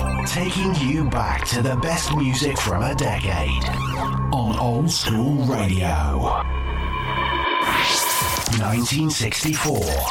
Taking you back to the best music from a decade on Old School Radio. 1964.